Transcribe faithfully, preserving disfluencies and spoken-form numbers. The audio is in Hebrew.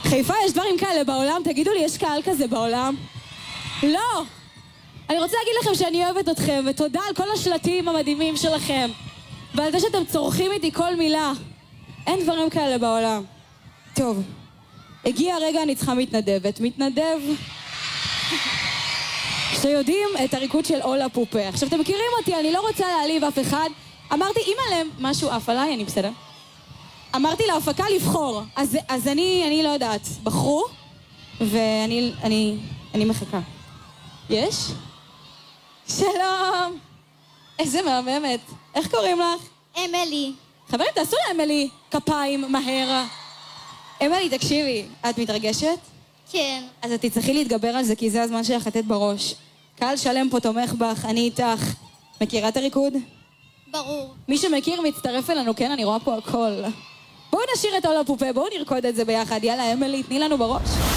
חיפה, יש דברים כאלה בעולם? תגידו לי, יש קהל כזה בעולם? לא! אני רוצה להגיד לכם שאני אוהבת אתכם, ותודה על כל השלטים המדהימים שלכם, ועל זה שאתם צורכים איתי כל מילה. אין דברים כאלה בעולם. טוב, הגיע הרגע, אני צריכה מתנדבת. מתנדב שיודעים את הריקוד של אולה פופה. עכשיו, אתם מכירים אותי, אני לא רוצה להעליב אף אחד. אמרתי, אם עליהם משהו עף עליי, אני בסדר. אמרתי להפקה לבחור, אז, אז אני, אני לא יודעת, בחרו, ואני, אני, אני מחכה. יש? שלום! איזה מהממת. איך קוראים לך? אמילי. חברים, תעשו לאמילי כפיים מהר. אמילי, תקשיבי, את מתרגשת? כן. אז את תצטרכי להתגבר על זה, כי זה הזמן שלך לתת בראש. קהל שלם פה תומך בך, אני איתך. מכירה את הריקוד? ברור. מי שמכיר מצטרף אלינו, כן? אני רואה פה הכל. בואו נשאיר את אולה פופה, בואו נרקוד את זה ביחד. יאללה, אמילי, תני לנו בראש.